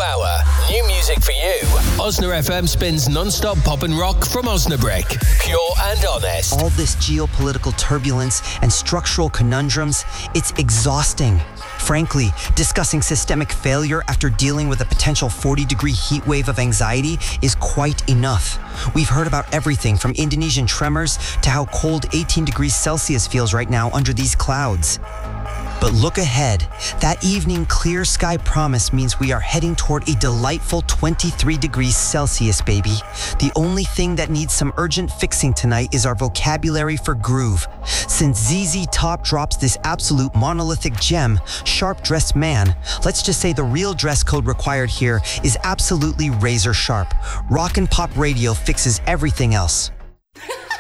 hour. New music for you. Osna FM spins non-stop pop and rock from Osnabrück. Pure and honest. All this geopolitical turbulence and structural conundrums, it's exhausting. Frankly, discussing systemic failure after dealing with a potential 40-degree heat wave of anxiety is quite enough. We've heard about everything from Indonesian tremors to how cold 18 degrees Celsius feels right now under these clouds. But look ahead. That evening clear sky promise means we are heading toward a delightful 23 degrees Celsius, baby. The only thing that needs some urgent fixing tonight is our vocabulary for groove. Since ZZ Top drops this absolute monolithic gem, Sharp Dressed Man, let's just say the real dress code required here is absolutely razor sharp. Rock and pop radio fixes everything else.